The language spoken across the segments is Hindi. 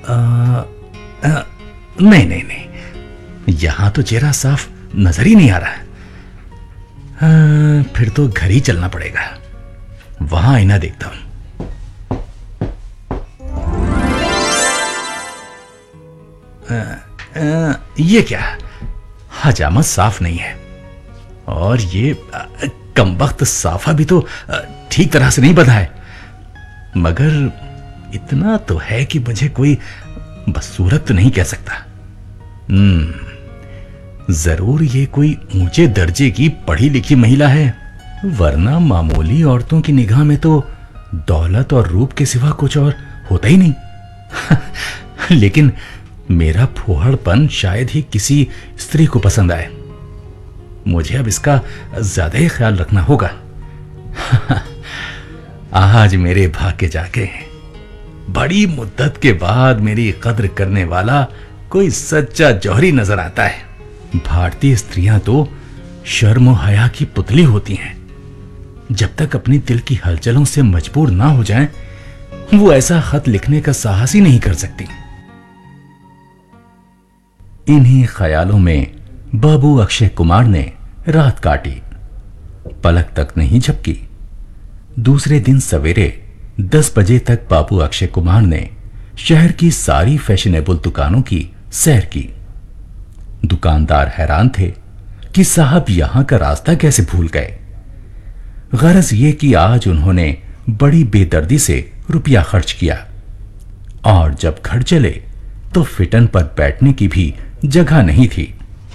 नहीं नहीं नहीं, यहां तो चेहरा साफ नजर ही नहीं आ रहा। फिर तो घर ही चलना पड़ेगा, वहां आईना देखता हूं। ये क्या, हजामत साफ नहीं है, और ये कमबख्त साफा भी तो ठीक तरह से नहीं बंधा है। मगर इतना तो है कि मुझे कोई बदसूरत तो नहीं कह सकता। जरूर ये कोई ऊंचे दर्जे की पढ़ी लिखी महिला है, वरना मामूली औरतों की निगाह में तो दौलत और रूप के सिवा कुछ और होता ही नहीं। लेकिन मेरा फूहड़पन शायद ही किसी स्त्री को पसंद आए। मुझे अब इसका ज्यादा ही ख्याल रखना होगा। आज मेरे भाग्य जाके बड़ी मुद्दत के बाद मेरी कद्र करने वाला कोई सच्चा जौहरी नजर आता है। भारतीय स्त्रियां तो शर्म और हया की पुतली होती हैं। जब तक अपनी दिल की हलचलों से मजबूर ना हो जाएं, वो ऐसा खत लिखने का साहस ही नहीं कर सकती। इन्हीं ख्यालों में बाबू अक्षय कुमार ने रात काटी, पलक तक नहीं झपकी। दूसरे दिन सवेरे 10 बजे तक बाबू अक्षय कुमार ने शहर की सारी फैशनेबल दुकानों की सैर की। दुकानदार हैरान थे कि साहब यहां का रास्ता कैसे भूल गए। गरज ये कि आज उन्होंने बड़ी बेदर्दी से रुपया खर्च किया, और जब घर चले तो फिटन पर बैठने की भी जगह नहीं थी।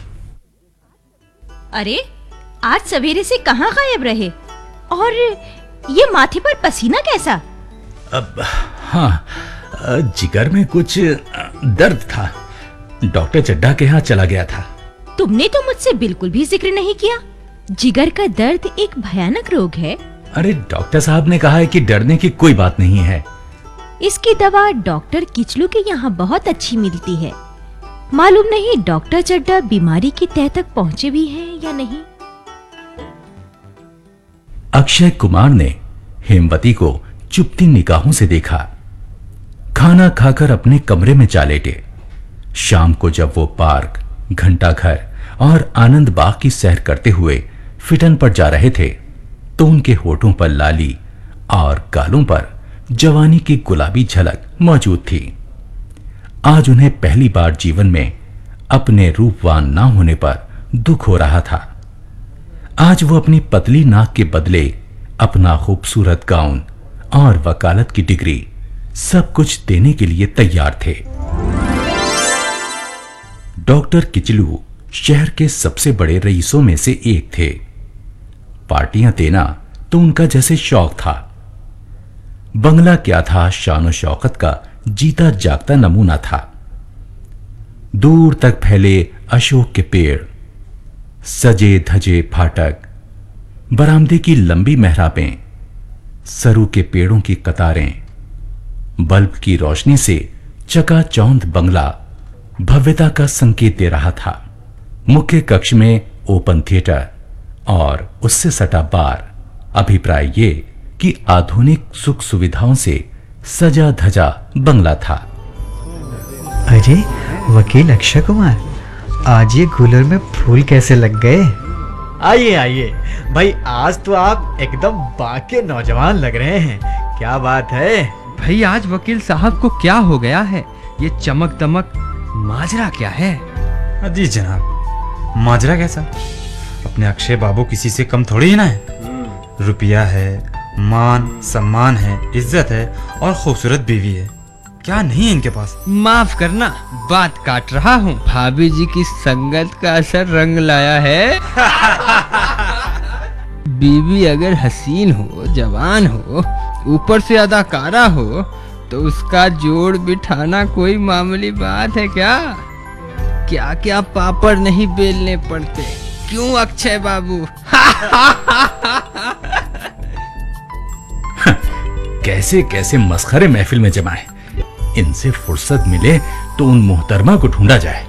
अरे, आज सवेरे से कहां गायब रहे, और ये माथे पर पसीना कैसा? अब हाँ, जिगर में कुछ दर्द था, डॉक्टर चड्ढा के यहाँ चला गया था। तुमने तो मुझसे बिल्कुल भी जिक्र नहीं किया। जिगर का दर्द एक भयानक रोग है। अरे, डॉक्टर साहब ने कहा है कि डरने की कोई बात नहीं है। इसकी दवा डॉक्टर किचलू के यहाँ बहुत अच्छी मिलती है। मालूम नहीं डॉक्टर चड्ढा बीमारी की तह तक पहुँचे भी हैं या नहीं। अक्षय कुमार ने हेमवती को चुपती निगाहों से देखा। खाना खाकर अपने कमरे में जा लेटे। शाम को जब वो पार्क, घंटाघर और आनंद बाग की सैर करते हुए फिटन पर जा रहे थे, तो उनके होठों पर लाली और गालों पर जवानी की गुलाबी झलक मौजूद थी। आज उन्हें पहली बार जीवन में अपने रूपवान ना होने पर दुख हो रहा था। आज वो अपनी पतली नाक के बदले अपना खूबसूरत गाउन और वकालत की डिग्री सब कुछ देने के लिए तैयार थे। डॉक्टर किचलू शहर के सबसे बड़े रईसों में से एक थे। पार्टियां देना तो उनका जैसे शौक था। बंगला क्या था, शान शौकत का जीता जागता नमूना था। दूर तक फैले अशोक के पेड़, सजे धजे फाटक, बरामदे की लंबी मेहराबें, सरू के पेड़ों की कतारें, बल्ब की रोशनी से चकाचौंध बंगला भव्यता का संकेत दे रहा था। मुख्य कक्ष में ओपन थिएटर और उससे सटा बार। अभिप्राय ये कि आधुनिक सुख सुविधाओं से सजा धजा बंगला था। अरे वकील अक्षय कुमार, आज ये कूलर में फूल कैसे लग गए? आइए आइए भाई, आज तो आप एकदम बाके नौजवान लग रहे हैं। क्या बात है भाई? आज वकील साहब को क्या हो गया है? ये चमक दमक माजरा क्या है? जी जनाब, माजरा कैसा? अपने अक्षय बाबू किसी से कम थोड़ी ना है। रुपया है, मान सम्मान है, इज्जत है और खूबसूरत बीवी है। क्या नहीं है इनके पास? माफ करना, बात काट रहा हूँ। भाभी जी की संगत का असर रंग लाया है। बीवी अगर हसीन हो, जवान हो, ऊपर से अदाकारा हो, तो उसका जोड़ बिठाना कोई मामूली बात है क्या? क्या क्या पापड़ नहीं बेलने पड़ते, क्यों अक्षय बाबू? कैसे कैसे मस्खरे महफिल में जमाए। इनसे फुर्सत मिले तो उन मोहतरमा को ढूंढा जाए।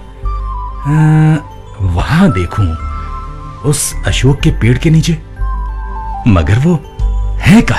वहां देखूं, उस अशोक के पेड़ के नीचे, मगर वो है कहाँ?